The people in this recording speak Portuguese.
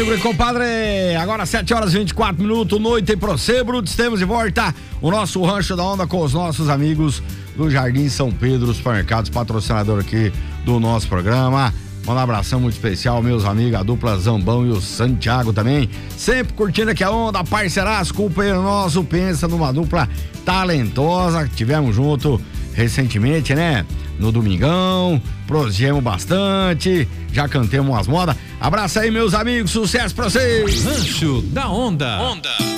amigo e compadre. Agora 7h24, noite em Procebro. Temos de volta o nosso Rancho da Onda com os nossos amigos do Jardim São Pedro Supermercados, patrocinador aqui do nosso programa. Um abração muito especial, meus amigos, a dupla Zambão e o Santiago também. Sempre curtindo aqui a onda, parceiraço, companheiro nosso. Pensa numa dupla talentosa que tivemos junto recentemente, né? No domingão, prosseguimos bastante, já cantemos umas modas. Abraço aí, meus amigos, sucesso pra vocês! Rancho da Onda.